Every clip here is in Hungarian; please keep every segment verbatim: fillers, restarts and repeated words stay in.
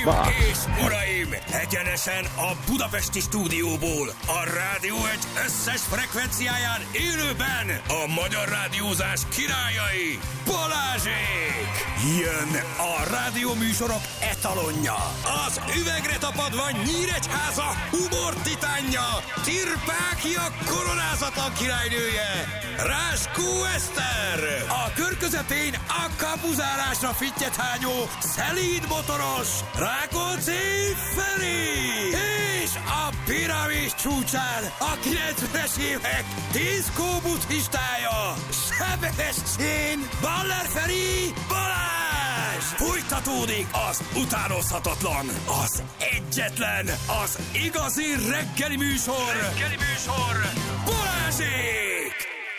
Basz. és uraim, egyenesen a budapesti stúdióból, a Rádió egy összes frekvenciáján élőben a magyar rádiózás királyai, Balázsék! Jön a rádióműsorok etalonja, az üvegre tapadva Nyíregyháza humor titánja, Tirpákia koronázatlan királynője, Ráskó Eszter, a kör közepén a kapuzárásra fittyethányó szelíd motoros Rákóczi Feri, és a piramis csúcsán a kilencvenes évek diszkó buddhistája, Sebestyén Baller Feri Balázs! Fújtatódik az utánozhatatlan, az egyetlen, az igazi reggeli műsor, reggeli műsor, Balázsék!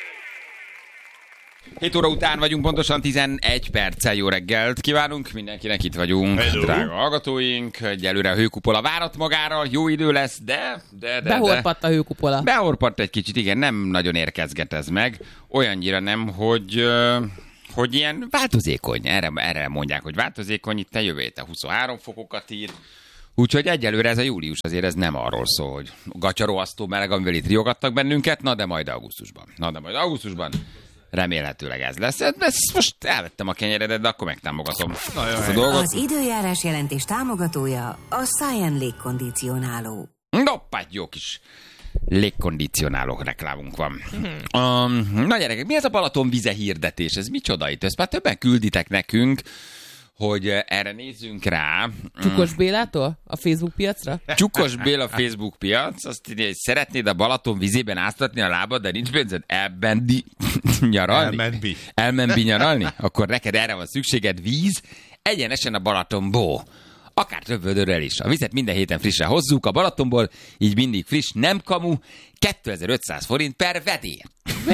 hét óra után vagyunk, pontosan tizenegy perccel. Jó reggelt kívánunk, mindenkinek itt vagyunk. Hello. Drága hallgatóink, egyelőre a hőkupola várat magára, jó idő lesz, de... de, de Behorpadt a hőkupola. Behorpadt egy kicsit, igen, nem nagyon érkezget ez meg. Olyannyira nem, hogy... hogy ilyen változékony, erre, erre mondják, hogy változékony, itt a jövő héten huszonhárom fokokat ír. Úgyhogy egyelőre ez a július azért ez nem arról szól, hogy gacsaróasztó meleg, amivel itt riogattak bennünket, na de majd augusztusban. Na de majd augusztusban remélhetőleg ez lesz. Ezt most elvettem a kenyeredet, de akkor megtámogatom. Az időjárás jelentés támogatója a Science légkondicionáló. Noppát, jó kis légkondicionáló reklámunk van. Um, na gyerekek, mi ez a Balaton vize hirdetés? Ez micsoda itt? Ezt már többen külditek nekünk, hogy erre nézzünk rá. Csukos Bélától? A Facebook piacra? Csukos Béla Facebook piac. Azt írja, hogy szeretnéd a Balaton vizében áztatni a lábad, de nincs pénzed elbendi nyaralni? Elmenbi. Elmenbi nyaralni? Akkor neked erre van szükséged, víz, egyenesen a Balatonból. Akár több vödörrel is. A vizet minden héten frissen hozzuk a Balatonból, így mindig friss, nem kamu, kétezer-ötszáz forint per vedér.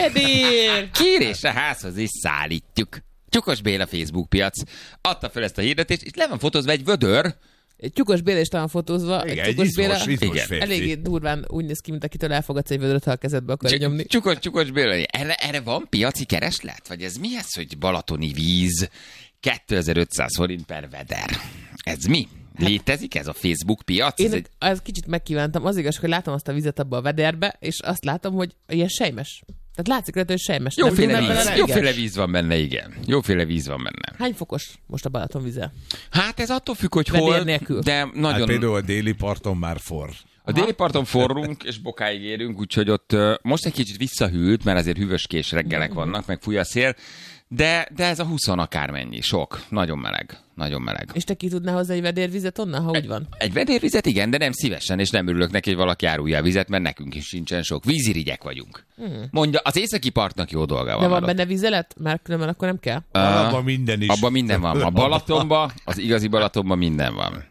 Vedér! Kérésre házhoz is szállítjuk. Csukos Béla Facebook piac adta fel ezt a hirdetést, és le van fotózva egy vödör. Egy Csukos Béla is talán fotózva. Igen, egy Csukos Béla, izmos, izmos férfi. eléggé durván úgy néz ki, mint akitől elfogadsz egy vödröt, ha a kezedbe akarja nyomni. Csukos, Csukos Béla. Erre, erre van piaci kereslet? Vagy ez mi ez, hogy balatoni víz, kétezer-ötszáz forint per veder? Ez mi? Létezik ez a Facebook piac? Én ez egy... egy... kicsit megkívántam. Az igaz, hogy látom azt a vizet abba a vederbe, és azt látom, hogy ilyen sejmes. Tehát látszik rajta, hogy sejmes. Jóféle víz, jóféle víz van benne, igen. Jóféle víz van benne. Hány fokos most a Balaton vize? Hát ez attól függ, hogy Vedér hol, nélkül. de nagyon... Hát például a déli parton már forr. A déli parton forrunk, és bokáig érünk, úgyhogy ott uh, most egy kicsit visszahűlt, mert azért hűvöskés reggelek vannak, meg fúj a szél, de, de ez a húsz akármennyi, sok, nagyon meleg, nagyon meleg. És te ki tudnál hozni egy vedérvizet onnan, ha úgy van? Egy vedérvizet igen, de nem szívesen, és nem örülök neki, hogy valaki árulja a vizet, mert nekünk is sincsen sok. Vízirigyek vagyunk. Hmm. Mondja, az északi partnak jó dolga van. De van benne ott vizelet? Mert különben akkor nem kell? Uh, abban minden is. Abban minden van. A Balatonban, az igazi Balatonban minden van.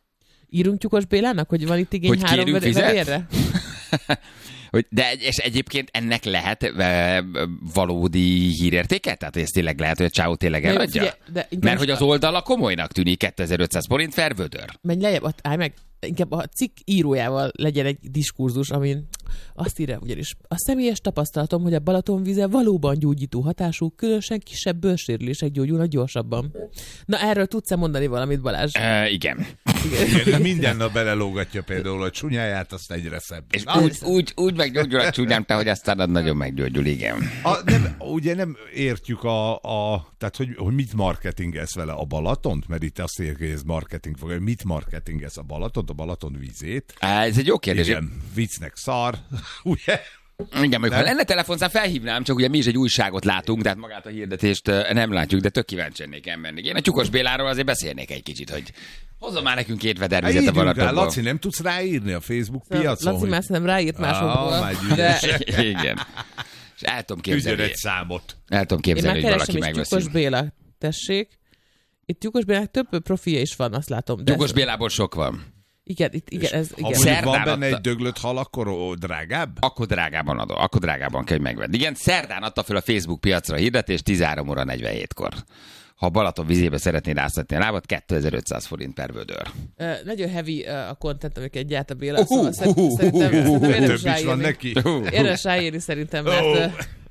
Írunk Csukos Bélának, hogy van itt igény hogy három vedérre? Hogy, de és egyébként ennek lehet e, valódi hírértéke? Tehát ezt tényleg lehet, hogy a csávó tényleg eladja? Mert hogy az oldala komolynak tűnik, kétezer-ötszáz forint per vödör. Menj lejjebb, állj meg. Inkább a cikk írójával legyen egy diskurzus, amin azt írja ugyanis. A személyes tapasztalatom, hogy a Balaton vize valóban gyógyító hatású, különösen kisebb bőrsérülések gyógyulnak gyorsabban. Na erről tudsz-e mondani valamit, Balázs? E, igen. igen. Minden nap belelógatja például a csúnyáját, azt egyre szebb. És úgy, úgy, úgy meggyógyul a csúnyám, te, hogy aztán az nagyon meggyógyul, igen. A, nem, ugye nem értjük a, a tehát, hogy, hogy mit marketingez vele a Balatont, mert itt azt érjük, hogy ez marketing fog. Mit marketingez a Balatont, a Balaton vízét? Ez egy jó kérdés. Igen, viccnek szar, ugye? Igen, mondjuk, ha lenne telefonszám, felhívnám, csak ugye mi is egy újságot látunk, tehát magát a hirdetést nem látjuk, de tök kíváncsi lennék elmenni. Én a Csukos Béláról azért beszélnék egy kicsit, hogy hozzon már nekünk két vedervizet a Balatonból. Laci, nem tudsz ráírni a Facebook piacon? Laci már nem ráírt másokból. Ah, de... Igen. És el tudom képzelni. Küldjön egy számot. El tudom képzelni, hogy valaki megveszi. Csukos Béla, tessék. Itt Csukos Bélának több profilja is van, azt látom. Csukos Bélából sok van. Igen, itt, igen, ez, igen. Ha mondjuk van benne egy döglött hal, akkor ó, drágább? Akkor drágában adom, akkor drágában kell, hogy megvedd. Igen, szerdán adta fel a Facebook piacra a hirdetés tizenhárom óra negyvenhétkor. Ha Balaton vizébe szeretnéd áztatni a lábat, kétezer-ötszáz forint per vödör. Uh, nagyon heavy uh, a content, amiket gyárt a Béla, uh, szóval uh, uh, szerintem, uh, uh, szerintem több is van neki. Érdemes ráírni szerintem, mert uh,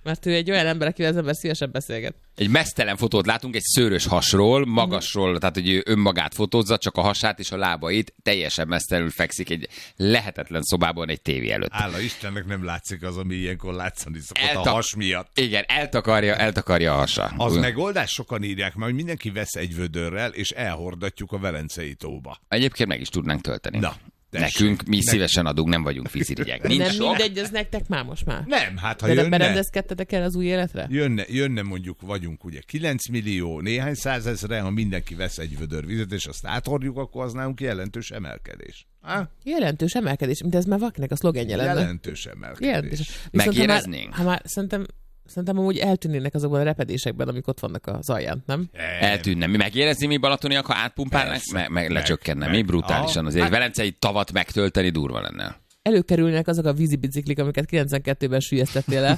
Mert ő egy olyan ember, akivel az ember szívesen beszélget. Egy mesztelen fotót látunk egy szőrös hasról, magasról, tehát hogy ő önmagát fotózza, csak a hasát és a lábait, teljesen mesztelenül fekszik egy lehetetlen szobában egy tévé előtt. Hála Istennek nem látszik az, ami ilyenkor látszani szokott Eltak- a has miatt. Igen, eltakarja, eltakarja a hasa. Az megoldás, sokan írják már, hogy mindenki vesz egy vödörrel, és elhordatjuk a Velencei tóba. Egyébként meg is tudnánk tölteni. Na. Tessék. Nekünk, mi szívesen adunk, nem vagyunk vízirigyek. Nincs Nem sok. mindegy, az nektek már most már. Nem, hát ha De jönne, berendezkedtetek el az új életre? jönne, jönne mondjuk, vagyunk ugye kilenc millió, néhány százezre, ha mindenki vesz egy vödör vizet, és azt áthordjuk, akkor az nálunk jelentős emelkedés. Há? Jelentős emelkedés, mint ez már valakinek a szlogenje lenne. Jelentős emelkedés. Jelentős. Viszont Megéreznénk? Ha már, ha már szerintem, szerintem amúgy eltűnnének azokban a repedésekben, amik ott vannak az alján, nem? Eltűnne. Mi megérezni mi balatoniak, ha átpumpálnak? Persze. Meg, meg Meg, lecsökkenne. meg. Mi brutálisan. Aha. Azért egy velencei tavat megtölteni durva lenne. Előkerülnek azok a vízibiciklik, amiket kilencvenkettőben süllyesztettél le.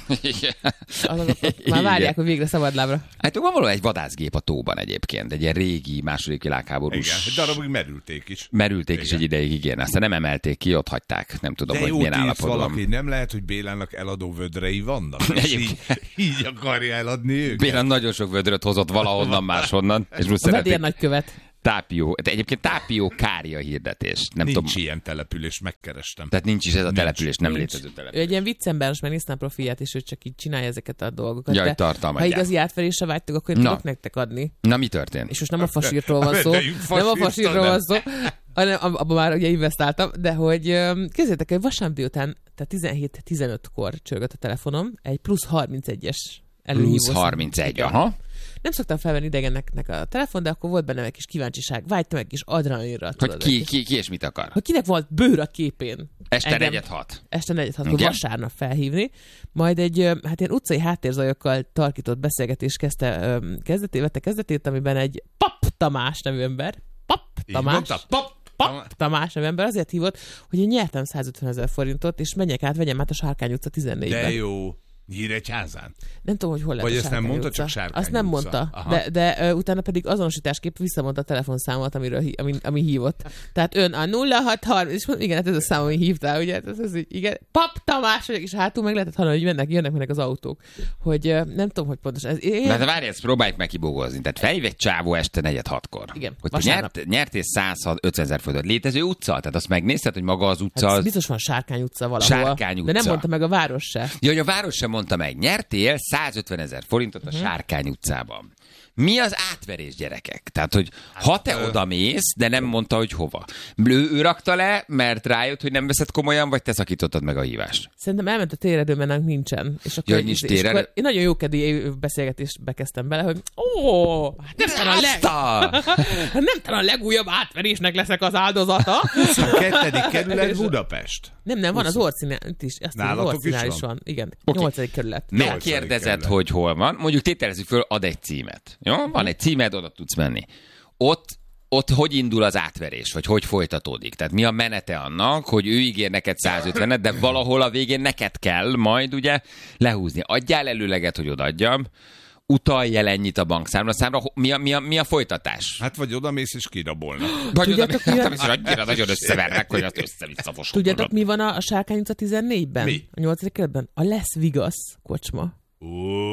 Azokat már várják, hogy végre szabadlábra. Hát van valahol egy vadászgép a tóban egyébként. Egy ilyen régi második világháborús. Igen, egy darabig merülték is. Merülték Igen. is egy ideig, igen. Aztán nem emelték ki, ott hagyták. Nem tudom, De hogy jót milyen írsz állapotban. valaki, nem lehet, hogy Bélának eladó vödrei vannak, és így, így akarja eladni őket. Béla nagyon sok vödröt hozott valahonnan máshonnan. És most A vedér szeretnék nagykövet. tápió. De egyébként tápió kária hirdetés. Nem Nincs tudom. ilyen település, megkerestem. Tehát nincs is ez a település, nem Nincs. létező Ő település. egy ilyen viccember, most már néztem a profilját, és ő csak így csinálja ezeket a dolgokat. Jaj, De tartalmat ha gyárt. igazi átverésre vágytok, akkor én Na. tudok nektek adni. Na, mi történt? És most nem a fasírtól van szó, Menjünk nem a fasírtól, fasírtól nem. van szó, hanem ab- abban már ugye investáltam, de hogy öm, képzeljétek, hogy vasárnap délután, tehát tizenhét tizenötkor csörgött a telefonom, egy plusz harmincegyes előhívó. Plusz harmincegy, aha. Nem szoktam felvenni idegeneknek a telefon, de akkor volt bennem egy kis kíváncsiság, vágytam egy kis adrenalinra. Hogy tudod, ki, egy kis- ki, ki és mit akar? Hogy kinek volt bőr a képén. Este Engem- negyed hat. Este negyed hatkor Igen. vasárnap felhívni, majd egy ö, hát ilyen utcai háttérzajokkal tarkított beszélgetés kezdte, ö, kezdetét, vette kezdetét, amiben egy Pap Tamás nevű ember, Pap Így Tamás, mondta? Pap! Pap Tamás nevű ember azért hívott, hogy én nyertem százötvenezer forintot, és menjek át, vegyem át a Sárkány utca tizennégybe. De jó. Nyíregyházán? Nem tudom, hogy hol lehet Vagy a ezt nem Sárkány mondta, utca. csak Sárkány Azt nem utca. mondta, Aha. de, de ö, utána pedig azonosításképp visszamondta a telefonszámot, amiről, hí- ami, ami hívott. Tehát ön a nulla hat harminc, és mondom, igen, hát ez a szám, ami hívtál, ugye? Ez, ez, így, igen. Pap Tamás vagyok, és hátul meg lehetett hallani, hogy mennek, jönnek, mennek az autók. Hogy ö, nem tudom, hogy pontosan. Ez, én, De, de várj, ezt próbáljuk meg kibógozni. Tehát felhív egy csávó este negyed hatkor. Igen, Hogy te vasárnap. nyert, nyertél száz ötvenezer forintot. Létező utca? Tehát azt megnézted, hogy maga az utca hát az... biztos van Sárkány utca valahol. Sárkány De utca. nem mondta meg a város se. Ja, hogy a város sem mondta meg. Nyertél százötvenezer forintot a Mhm. Sárkány utcában. Mi az átverés, gyerekek? Tehát, hogy ha te oda mész, de nem mondta, hogy hova. Ő, ő rakta le, mert rájött, hogy nem veszed komolyan, vagy te szakítottad meg a hívást? Szerintem elment a téredő, mert nálunk nincsen. És akkor, Ja, hogy nincs és téredő? akkor én nagyon jókedély beszélgetést bekezdtem bele, hogy ó, hát nem talán, a leg, Azt a... nem talán a legújabb átverésnek leszek az áldozata. huszonkettő kerület Budapest. Nem, nem, van az orcinál is. Azt hiszem, az Nálatok is orcinál is van? van. Igen, Oké. nyolcadik kerület. Megkérdezed, kerület. hogy hol van. Mondjuk tételezzük föl, ad egy címet. Jó? Van egy címed, oda tudsz menni. Ott, ott hogy indul az átverés, vagy hogy folytatódik? Tehát mi a menete annak, hogy ő ígér neked százötvenet, de valahol a végén neked kell majd ugye lehúzni. Adjál előleget, hogy odaadjam, utalj el ennyit a bankszámlaszámra. Mi a, mi a, mi a folytatás? Hát vagy odamész és kirabolnak. Vagy oda, Tudjátok, mi a- hát, annyira nagyon összevernek, hogy azt össze-vissza Tudjátok, mi van a, a Sárkány utca tizennégyben? Mi? A nyolcadik kerületben? A Lesz Vigasz kocsma. Ó,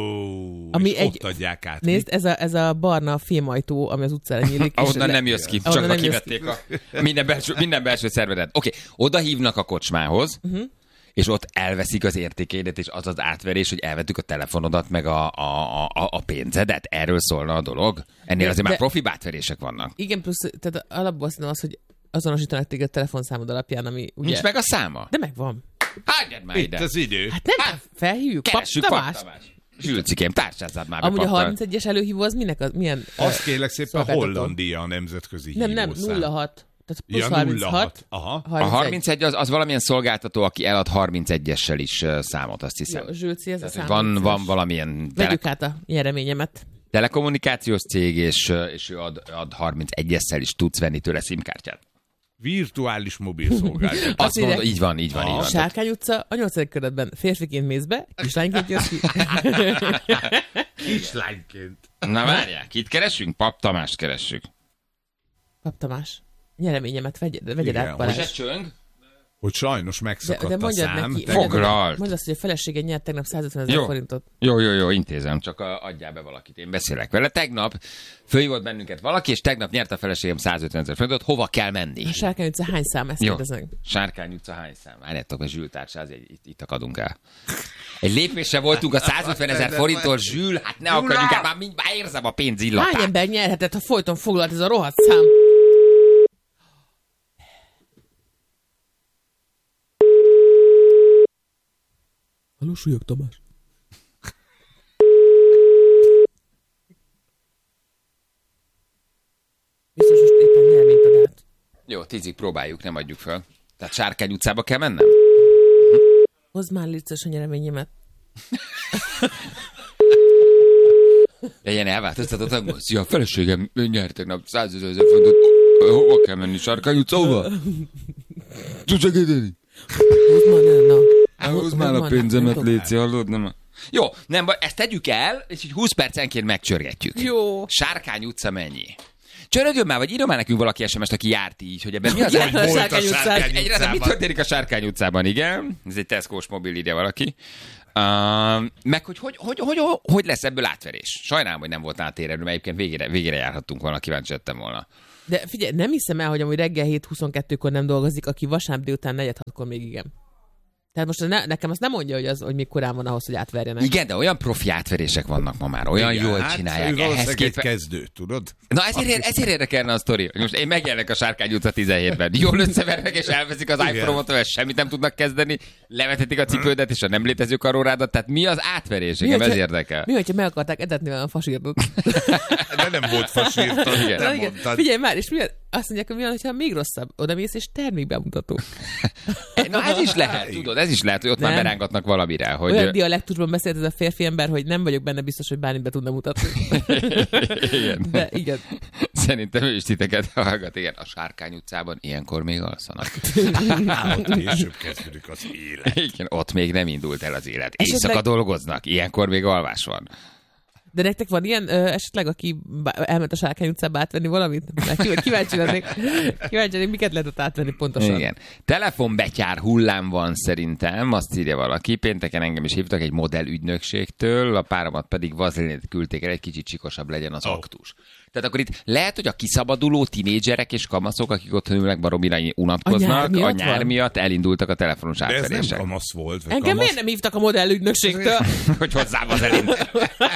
Ami és egy- ott adják át. Nézd, ez a, ez a barna fémajtó, ami az utcára nyílik. és Ahonnan le- nem jössz ki, ahonnan csak ha nem jössz kivették a minden belső, minden belső szervedet. Oké, oda hívnak a kocsmához, uh-huh. és ott elveszik az értékeidet, és az az átverés, hogy elvettük a telefonodat, meg a, a, a, a pénzedet. Erről szólna a dolog. Ennél De- azért már de- profi átverések vannak. Igen, plusz, tehát alapból szerintem az, hogy azonosítanak téged telefonszámod alapján, ami ugye... Nincs meg a száma? De megvan. Hagyjad már Itt ide. az idő. Hát nem, felhívjuk. Pap Keressük, Pap Tamás. Tamás. Zsülcikém, tárcsázzad már be, Amúgy a Pap Tamás. harmincegyes előhívó az minek a, milyen... Azt ö, kérlek szépen, szolgáltató? Hollandia a nemzetközi Nem, nem, hívószám. nulla hat. Tehát plusz Ja, nulla harminchat. hat. Aha. A harmincegy az, az valamilyen szolgáltató, aki elad harmincegyessel is uh, számot, azt hiszem. Jó, Zsülci, ez a Tehát, szám. van, van valamilyen tele- Vegyük át a nyereményemet. telekommunikációs cég, és, uh, és ő ad, ad harmincegyessel is tudsz venni tőle szimkártyát. Virtuális mobil szolgáltató. Azt írják- mondod, így van, így van, így van. Sárkány utca, a nyolcadik kerületben férfiként mész be, kislányként jössz ki. Kislányként. Na várják, itt keresünk? Pap Tamást keressük. Pap Tamás, nyereményemet vegyed, vegyed Igen, át, hogy Balázs. Ez csöng? Hogy sajnos megszakadt de, de a szám. neki, Foglalt. Mondd azt, hogy a felesége nyert tegnap százötvenezer Jó. forintot. Jó, jó, jó, intézem, csak a, adjál be valakit, én beszélek vele. Tegnap fölhívott bennünket valaki, és tegnap nyert a feleségem százötvenezer forintot, hova kell menni? A Sárkány utca hány szám, ezt Jó, kérdeznek? Sárkány utca hány szám? Várjátok, a Zsül társáz, itt, itt akadunk el. Egy lépésre voltunk a százötvenezer forinttól, Zsül, hát ne akadjunk el, már, mind, már érzem a pénz illatát. Hány ember nyerhetett, ha folyton foglalt ez a rohadt szám? Halló, Súlyog Tamás. Biztos, most éppen nyerménytagát. Jó, tízig próbáljuk, nem adjuk fel. Tehát Sárkány utcába kell mennem? Hozd már létszős a nyereményemet. De ilyen elváltoztatottak, szia, a feleségem nyert tegnap százezer forintot. Hova kell menni, Sárkány utca, hova? Tud segíteni? Hozd már, ne, na. Hozd már a pénzemet, léci, hallod? Nem. Jó, nem baj, ezt tegyük el, és így húsz percenként megcsörgetjük. Jó. Sárkány utca mennyi? Csörögjön már, vagy írjon már nekünk valaki es em est, aki járt így, hogy ebben mi az Járt a át... Sárkány utcán. Egyre, mit történik a Sárkány utcában, igen? Ez egy Tesco-s mobil, ide valaki. Uh, meg hogy hogy, hogy, hogy hogy lesz ebből átverés? Sajnálom, hogy nem volt átérelő, mert egyébként végére, végére járhattunk volna, kíváncsi lettem volna. De figyelj, nem hiszem el, hogy amúgy reggel hét huszonkettőkor nem dolgozik, aki vasárnap délután negyed hatkor még igen. Tehát most ne, nekem azt nem mondja, hogy az, hogy még korán van ahhoz, hogy átverjenek. Igen, de olyan profi átverések vannak ma már, olyan Igen, jól hát, csinálják. ő Ehhez egy képest... kezdő, tudod? Na ezért, ér, ezért érdekelne a sztori. Most én megjelennek a Sárkány utca tizenhétben. Jól összevernek és elveszik az iPhone-ot, mert semmit nem tudnak kezdeni, levetetik a cipődet és a nem létező karórádat. Tehát mi az átverés? Engem ez érdekel. Mi, hogyha meg akarták etetni olyan fasírtot? De nem volt fasírt, Igen. nem Igen. mondtad. Figyelj már, és mi, azt mondják, hogy mi van, hogyha még rosszabb? Oda mész és termékbemutató. Na ez is lehet, tudod, ez is lehet, hogy ott Nem. már berángatnak valamire. Hogy... Olyan dialektusban beszélt ez a férfi ember, hogy nem vagyok benne biztos, hogy bármit be tudna mutatni. igen. De igen. Szerintem ő is titeket hallgat. Igen, a Sárkány utcában ilyenkor még alszanak. Á, ott később kezdődik az élet. Igen, ott még nem indult el az élet. Esetleg- Éjszaka dolgoznak, ilyenkor még alvás van. De nektek van ilyen ö, esetleg, aki bá- elment a Sárkány utcába átvenni valamit? Mert kíváncsi- kíváncsi lennék, kíváncsi lennék, miket lehetett átvenni pontosan. Igen. Telefonbetyár hullám van szerintem, azt írja valaki. Pénteken engem is hívtak egy modellügynökségtől, a páromat pedig vazelinét küldték el, egy kicsit csikosabb legyen az Oh. aktus. Tehát akkor itt lehet, hogy a kiszabaduló tinédzserek és kamaszok, akik ott ülnek baromira unatkoznak, A nyár miatt a nyár van? miatt elindultak a telefonos De ez nem átverések. kamasz volt. vagy Engem kamasz. miért nem hívtak a modellügynökségtől? Hogy hozzá vazelint.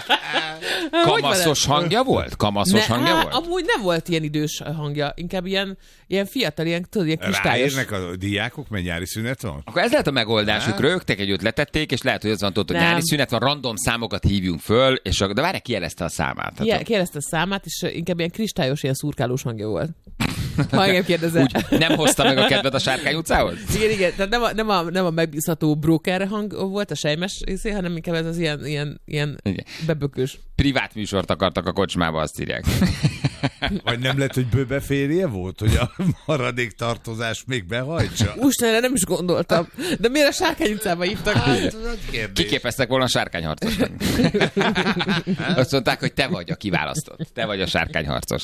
Kamaszos hangja volt? Kamaszos Ne, hangja hát, volt? amúgy nem volt ilyen idős hangja, inkább ilyen, ilyen fiatal, ilyen, tudod, ilyen kristályos. Ráérnek a diákok, mert nyári szünet van? Akkor ez lehet a megoldásuk, rögtek együtt letették, és lehet, hogy az van tudod, hogy Nem. nyári szünet van, random számokat hívjunk föl, és a, de várj, kijelezte a számát. Ki- Hát, Kérdezte a számát, és inkább ilyen kristályos, ilyen szurkálós hangja volt. Ha engem kérdezel. úgy nem hozta meg a kedvet a Sárkány utcához? Igen, igen, tehát nem a, nem a, nem a megbízható broker hang volt, a sejmes részé, hanem inkább ez az ilyen, ilyen, ilyen Igen. bebökős. Privát műsort akartak a kocsmába, azt írják. Vagy nem lett, hogy bőbe férje volt, hogy a maradék tartozás még behajtsa? Úristen, nem is gondoltam. De miért a Sárkány utcába hívtak? Hát, az kérdés. Kiképeztek volna a sárkányharcosnak. Azt mondták, hogy te vagy a kiválasztott. Te vagy a sárkányharcos.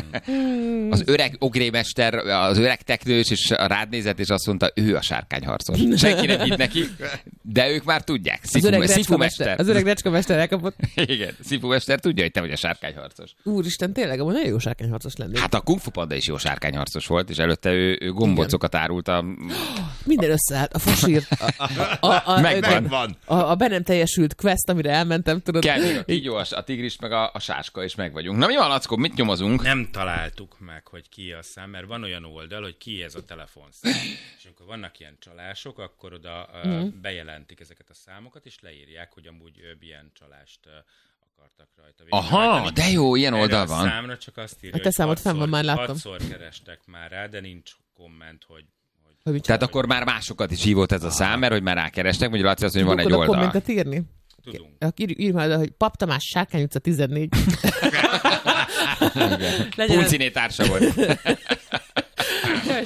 Az öreg ogrémester, az öreg teknős, és rád nézett, és azt mondta, ő a sárkányharcos. Senki nem hitt neki, de ők már tudják. Az öreg Szifu recskamester, mester. az öreg recskamester elkapott. Igen, Szifu mester tudja, hogy te vagy a sárkányharcos. Úristen, tényleg, amúgy nagyon jó sárkányharcos lennék. Hát a Kung Fu Panda is jó sárkányharcos volt, és előtte ő, ő gombócokat árult a... Minden összeállt. A fasírt. A, a, a, Megvan. a, Megvan. a, a be nem teljesült quest, amire elmentem, tudod. Kell még a kígyó, a a tigris, meg a, a sáska, és meg vagyunk. Na mi van, Lackó, mit nyomozunk? Nem találtuk meg, hogy ki a szám, mert van olyan oldal, hogy ki ez a telefonszám. És amikor vannak ilyen csalások, akkor oda uh, bejelentik ezeket a számokat, és leírják, hogy amúgy ö, ilyen csalást uh, akartak rajta Aha, végrehajtani. de jó, ilyen Erre oldal a van. számra csak azt írja, A te hogy számod fenn van, hatszor- már láttam. Hatszor kerestek már rá, de nincs komment, hogy... hogy Hogy mit Tehát akkor már másokat is hívott ez a szám, mert hogy már rákerestek, mondjuk Laci azt mondja, hogy van tudok egy oda oldal. kommentet írni? tudunk. Akkor írj, írj majd oda, hogy Pap Tamás, Sárkány utca tizennégy. Legyen ez- Punciné társa volt. Jaj,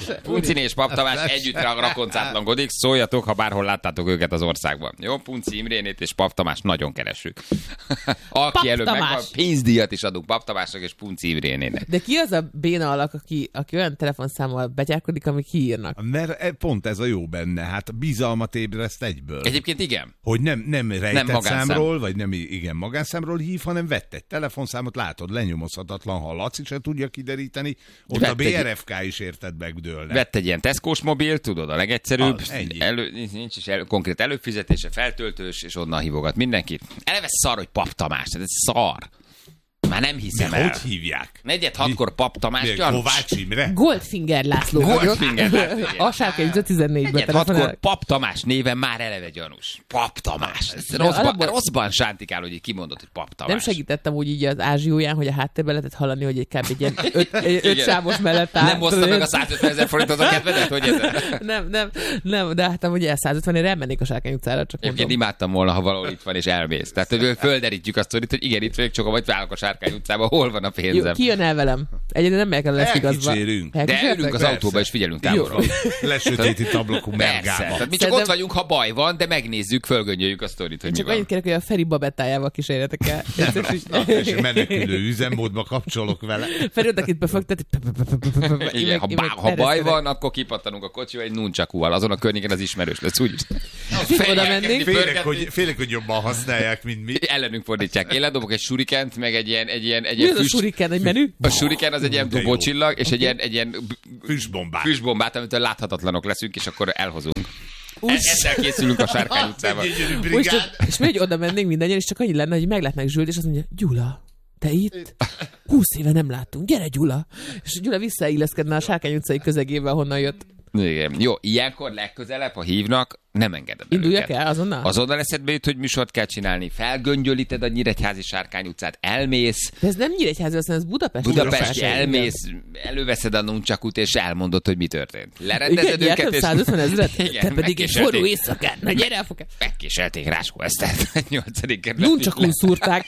Puncini és Pap Tamás együtt rakoncátlankodik, szóljatok, ha bárhol láttátok őket az országban. Jó, Punci Imrénét és Pap Tamás nagyon keresünk. Aki előbb megvan, pénzdíjat is adunk Pap Tamásnak és Punci Imrénének. De ki az a béna alak, aki, aki olyan telefonszámmal betyárkodik, ami kiírnak? Mert pont ez a jó benne, hát bizalmat ébreszt egyből. Egyébként igen. Hogy nem, nem rejtett nem számról, vagy nem igen magánszámról hív, hanem vett egy telefonszámot, látod, lenyomozhatatlan, ha Laci se tudja kideríteni, ott vett a bé er ef ká egy... is érted megdőlne. Vett egy ilyen Tesco-s mobil, tudod, a legegyszerűbb, a, elő, nincs is elő, konkrét előfizetése, feltöltős, és onnan hívogat mindenkit. Eleve szar, hogy Pap Tamás, ez szar. Már nem hiszem de el. Hogy hívják? Negyed hatkor Pap Tamás gyanús. Kovács Imre? Goldfinger László Goldfinger László. A Sárkány utca tizennégyben. Negyed hatkor Pap Tamás néven már eleve gyanús. Pap Tamás. Rosszban, alapból... rosszban sántikál, hogy így kimondott, hogy Pap Tamás. Nem segítettem úgy így az ázsióján, hogy a háttérben lehetett hallani, hogy egy kb. Egy ilyen öt, egy öt sávos mellett áll. Nem hozta meg a százötven ezer forintot a kedvedet, hogy ez? Nem, nem, nem, de hát hogy el százötvenére elmennék a Sárkány utcára, csak mondom. Én imádtam volna, ha valahol itt van és elmész. Tehát, hogy földerítjük azt, hogy igen, itt vagyok, csak vagy válok a Sárkány utcába, hol van a pénzem. Jó, ki jön el velem? Egyébként nem megyek el, lesz igazba. De ülünk az autóba és figyelünk távolról. Lesötétít ablakú mergába. Tehát mi csak Szerintem... ott vagyunk, ha baj van, de megnézzük, fölgöngyöljük a sztorit, hogy csak mi van. annyit kérek, hogy a Feri babettájával kísérjetek el. És menekülő üzemmódba kapcsolok vele. Feri odakit befogtat. Igen, ha, bá, ha baj van, akkor kipattanunk a kocsival egy nuncsakúval. Azon a környéken az ismerős lesz, úgyis. Félek, hogy, félek, hogy jobban használják, mint mi. Ellenünk fordítják. Én ledobok egy surikent, meg egy ilyen, egy ilyen, egy ilyen füst... a suriken, egy menü? A suriken az egy ilyen dobócsillag, és egy ilyen, egy ilyen füstbombát. füstbombát, amitől láthatatlanok leszünk, és akkor elhozunk. E- ezzel készülünk a Sárkány utcával. És mi, hogy oda mennénk mindannyian, és csak annyi lenne, hogy meglátnánk Zsült, és azt mondja, Gyula, te itt? Húsz éve nem láttunk, gyere Gyula! És Gyula visszailleszkedne a Sárkány utcai közegébe, honnan jött. Igen. Jó, ilyenkor legközelebb, ha hívnak, nem engeded el Induljak őket. el azonnal? Azonnal eszedbe jut, hogy műsort kell csinálni, felgöngyölíted a Nyíregyházi Sárkány utcát, elmész. De ez nem Nyíregyházi, aztán ez Budapest. Budapest, elmész, előveszed a nuncsakut, és elmondod, hogy mi történt. Lerendezed igen, őket, és... százötven ezret? Te pedig egy forró éjszakán, na gyere elfogad. Megkéselték Ráskó Esztert, nyolcadik kerület. Nuncsakún szúrták.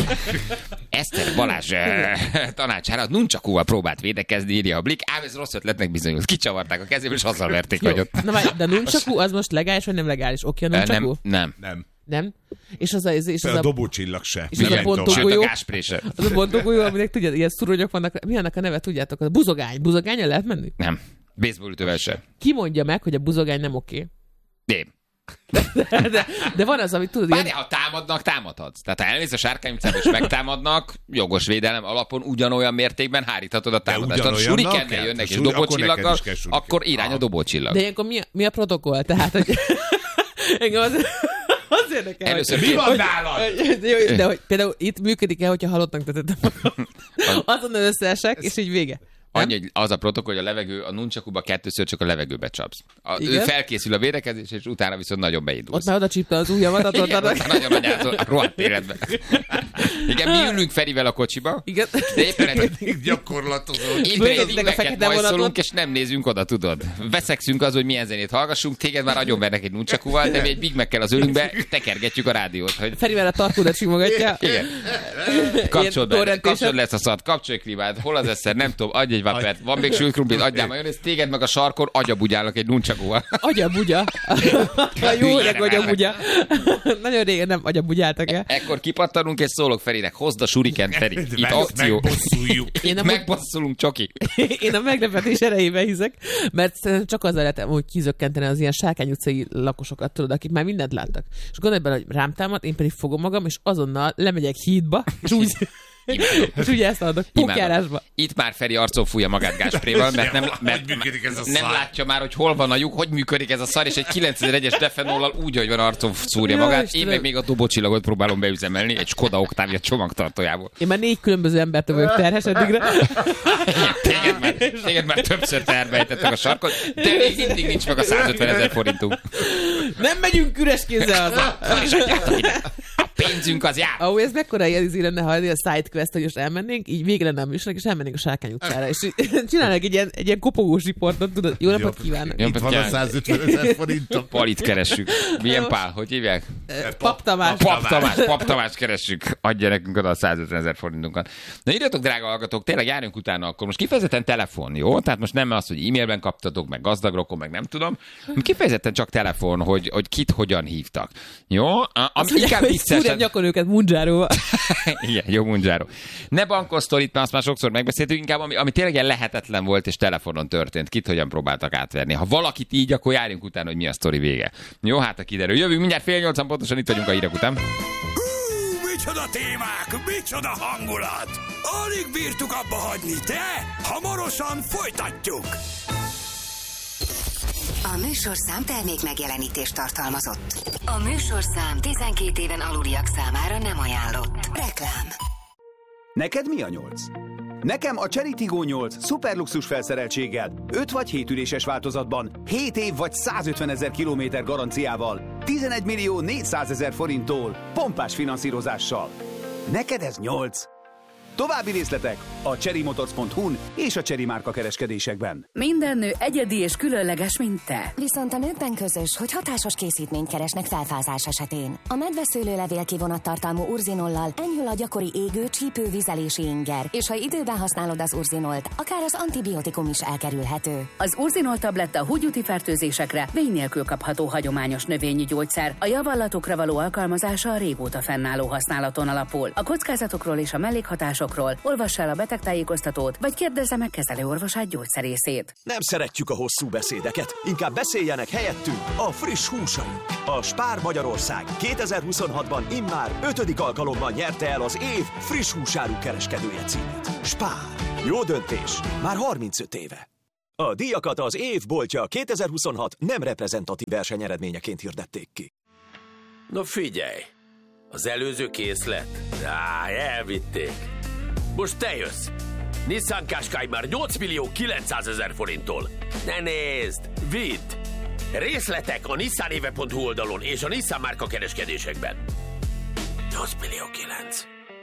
Eszter Balázs tanácsára nuncsakúval próbált védekezni, írja a Blik, ám ez rossz ötletnek bizonyult. Kicsavarták a kezéből, és azzal verték vagyot. Na várj, de a nuncsakú az most legális, vagy nem legális? Oké, a nuncsakú? Nem, nem. Nem. Nem? És az a... És az a, a dobócsillag se. És az a bontógolyó. A az a bontógolyó, aminek tudjad, ilyen szuronyok vannak. Mi annak a neve, tudjátok? A buzogány. Buzogányon lehet menni? Nem. Baseballütővel se. Ki mondja meg, hogy a buzogány nem oké? Én. De, de, de van az, amit tudod... Bárja, ilyen... ha támadnak, támadhatsz. Tehát ha elmész a Sárkány utcába és megtámadnak, jogos védelem alapon ugyanolyan mértékben háríthatod a támadást. Ha surikennel jönnek és dobócsillaggal, akkor irány a dobócsillag. De ilyenkor mi a, mi a protokoll? Tehát, hogy... Engem az... Az érdekel. Először mi van nálad? De hogy például itt működik-e, hogyha halottnak tetettem magam? Azonnal összeesek, és így vége. Annyi, hogy az a protokoll, hogy a levegő, a nuncsakúba kettőször csak a levegőbe csapsz. A, ő felkészül a védekezés, és utána viszont nagyon beindulsz. Ott már oda csípte az ujjamat, ott igen, ott nagyon anyázol, a rohadt életben. Igen, mi ülünk Ferivel a kocsiba. Igen. De éppen egy gyakorlatozó. Éveket majszolunk, és nem nézünk oda, tudod. Veszekszünk az, hogy milyen zenét hallgassunk, téged már nagyon vernek egy nuncsakúval, de mi egy Big Mac-kel az ölünkbe tekergetjük a rádiót. Hogy... Ferivel a tarkódat simogatja. Igen. Kapcsolod be, kapcsolod lesz a szart, kapcsolj klímát, hol az eszer, nem tudom, adj egy vapert, van még sült krumplit, adjál majonézt, téged meg a sarkon agyabugyálnak egy nuncsakúval. Agyabugya. Jó öreg agyabugya. Nagyon régen nem agyabugyáltak el. Ekkor kipattanunk és szólok Ferinek, hozd a surikent, Feri. Itt Meg, akció. Megbosszuljuk. Én a Megbosszulunk, csoki. Én a meglepetés erejében hiszek, mert csak azzal lehet, hogy kizökkenteni az ilyen Sárkány utcai lakosokat, tudod, akik már mindent láttak. És gondolj bele, hogy rám támad, én pedig fogom magam, és azonnal lemegyek hídba, és úgy... Imádom. És ugye ezt adok, pókjárásba. Itt már Feri arcon fújja magát gáspréval, mert nem, mert nem látja már, hogy hol van a lyuk, hogy működik ez a szar, és egy kilencezeregyes defenollal úgy, hogy van arcon szúrja magát. Én Istenem. meg még a dobócsillagot próbálom beüzemelni egy Skoda Octavia csomagtartójából. Én már négy különböző embertől vagyok terhes eddigre. Téged már, téged már többször terbejtettek a sarkot, de még mindig nincs meg a százötven ezer forintunk. Nem megyünk üres kézzel haza. A pénzünk az jár. Ahol ez mekkora élizé lenne, ha a sidequest, hogy most elmennénk, így vége lenne a műsornak, és elmennénk a Sárkány utcára, és csinálnak egy ilyen, egy ilyen kopogós riportot, tudod, jó napot kívánok. Itt van a százötvenezer forintom. Palit keressük. Milyen Pál? Hogy hívják? Pap Tamás. Pap Tamás, Pap Tamás keressük. Adja nekünk oda a százötvenezer forintunkat. Na írjatok, drága hallgatók, tényleg járjunk utána akkor. Most kifejezetten telefon, jó? Tehát most nem az, hogy e-mailben kaptatok, meg gazdagrokon, meg nem tudom. Kifejezetten csak telefon, hogy, hogy kit hogyan hívtak. Jó? Ami inkább vicces. Szúrjam nyakon őket mundzsáróval. Igen, jó mundzsáró. Ne bankosztorit, mert azt már sokszor megbeszéltük, inkább ami, ami tényleg ilyen lehetetlen volt, és telefonon történt. Kit hogyan próbáltak átverni. Ha valakit így, akkor járjunk utána, hogy mi a sztori vége. Jó, hát a kiderül. Jövünk mindjárt fél nyolcan, pontosan itt vagyunk a hírek után. Hú, micsoda témák, micsoda hangulat! Alig bírtuk abba hagyni, de hamarosan folytatjuk! A műsorszám termék megjelenítést tartalmazott. A műsorszám tizenkét éven aluliak számára nem ajánlott. Reklám. Neked mi a nyolc? Nekem a Chery Tiggo nyolc szuperluxus felszereltséggel, öt vagy hét üléses változatban, hét év vagy százötvenezer kilométer garanciával, tizenegy millió négyszázezer forinttól, pompás finanszírozással. Neked ez nyolc? További részletek a chery motors pont hu-n és a Chery márka kereskedésekben. Minden nő egyedi és különleges, mint te. Viszont a nőkben közös, hogy hatásos készítményt keresnek felfázás esetén. A medveszőlőlevél kivonattartalmú urzinollal enyhül a gyakori égő, csípő, vizelési inger, és ha időben használod az urzinolt, akár az antibiotikum is elkerülhető. Az urzinol tabletta húgyúti fertőzésekre vény nélkül kapható hagyományos növényi gyógyszer. A javallatokra való alkalmazása a régóta fennálló használaton alapul. A kockázatokról és a mellékhatásokról olvass el a betegtájékoztatót, vagy kérdezze meg kezelőorvosát gyógyszerészét. Nem szeretjük a hosszú beszédeket, inkább beszéljenek helyettünk a friss húsaink. A Spár Magyarország kétezer-huszonhatban immár ötödik alkalommal nyerte el az év friss húsáru kereskedője címet. Spár. Jó döntés. Már harmincöt éve. A díjakat az év boltja kétezer-huszonhat nem reprezentatív versenyeredményeként hirdették ki. No figyelj! Az előző készlet? Á, elvitték. Most te jössz. Nissan Qashqai már nyolc millió kilencszázezer forinttól. Ne nézd, vidd! Részletek a nissanéve pont hu oldalon és a Nissan márka kereskedésekben. nyolc millió kilenc.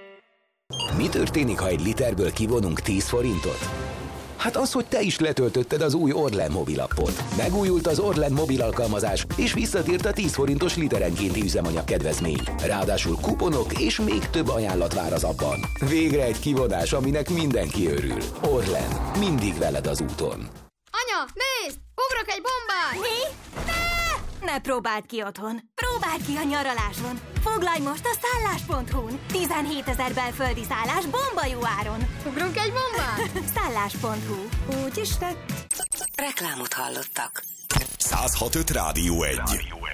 Mi történik, ha egy literből kivonunk tíz forintot? Hát az, hogy te is letöltötted az új Orlen mobilappot. Megújult az Orlen mobil alkalmazás, és visszatért a tíz forintos literenkénti üzemanyag kedvezmény. Ráadásul kuponok és még több ajánlat vár az appban. Végre egy kivonás, aminek mindenki örül. Orlen. Mindig veled az úton. Anya, nézd! Ugrok egy bombát! Mi? Ne! Ne próbáld ki otthon. Próbáld ki a nyaraláson. Foglalj most a szállás pont hu-n. tizenhétezer belföldi szállás bomba jó áron. Ugrunk egy bombát? szállás pont hu. Úgy is tett. Reklámot hallottak. száz hat öt Rádió egy.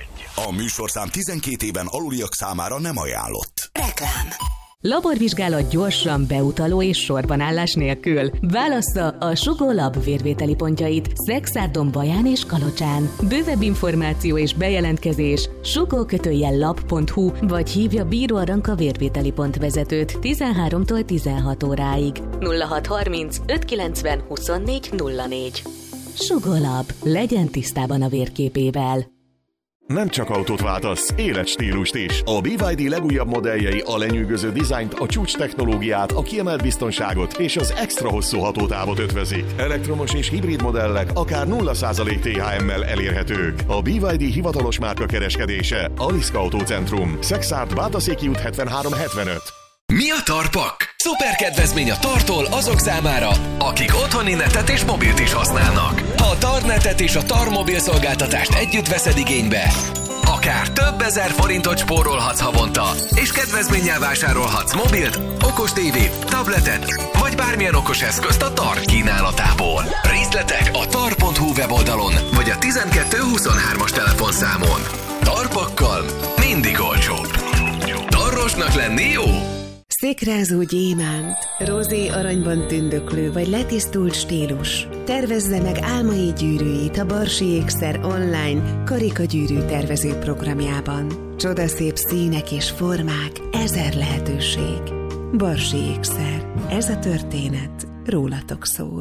A műsorszám tizenkét éven aluliak számára nem ajánlott. Reklám. Laborvizsgálat gyorsan, beutaló és sorbanállás nélkül. Válassza a Sugó Lab vérvételi pontjait Szexárdon, Baján és Kalocsán. Bővebb információ és bejelentkezés sugó lab pont hu, vagy hívja Bíró Aranka vérvételi pont vezetőt tizenháromtól tizenhat óráig. nulla hat harminc öt kilencven huszonnégy nulla négy. Sugó Lab. Legyen tisztában a vérképével. Nem csak autót váltasz, életstílust is. A bé vé dé legújabb modelljei a lenyűgöző dizájnt, a csúcs technológiát, a kiemelt biztonságot és az extra hosszú hatótávot ötvözik. Elektromos és hibrid modellek akár nulla százalék té há em-mel elérhetők. A bé vé dé hivatalos márka kereskedése, Aliszka Autócentrum, Szexárd, Bátaszéki út hetvenhárom hetvenöt. Mi a Tarpak? Szuper kedvezmény a Tartól azok számára, akik otthoni netet és mobilt is használnak. Ha a Tarnetet és a Tar mobil szolgáltatást együtt veszed igénybe, akár több ezer forintot spórolhatsz havonta, és kedvezménnyel vásárolhatsz mobilt, okos tévét, tabletet, vagy bármilyen okos eszközt a Tar kínálatából. Részletek a tar pont hu weboldalon, vagy a tizenkettő huszonhármas telefonszámon. Tarpakkal mindig olcsóbb. Tarrosnak lenni jó? Székrázó gyémánt, rozé aranyban tündöklő vagy letisztult stílus. Tervezze meg álmai gyűrűit a Barsi Ékszer online karikagyűrű tervező programjában. Csodaszép színek és formák, ezer lehetőség. Barsi Ékszer. Ez a történet rólatok szól.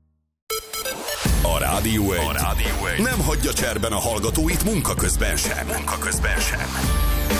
A Rádió egy, a Rádió egy nem hagyja cserben a hallgatóit munka közben sem. Munka közben sem.